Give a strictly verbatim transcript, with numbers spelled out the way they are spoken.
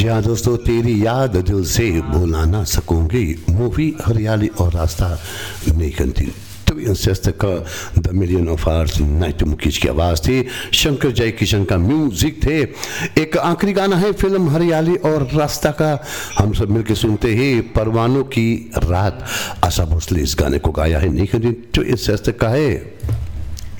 जी हाँ दोस्तों, तेरी याद दिल से भुला ना सकूंगी, मूवी हरियाली और रास्ता नहीं करती। का the million of hours night Mukesh की आवाज़ थी, शंकर जय किशन का म्यूजिक थे। एक आखिरी गाना है फिल्म हरियाली और रास्ता का, हम सब मिलकर सुनते हैं परवानों की रात। आशा भोसले इस गाने को गाया है, नहीं तो इस का है।